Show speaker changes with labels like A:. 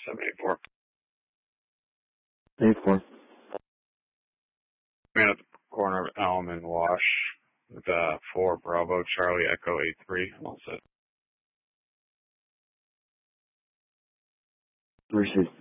A: 784.
B: 84.
A: Man at the corner of Elm and Wash with 4 Bravo Charlie Echo 83. All set.
B: Receive.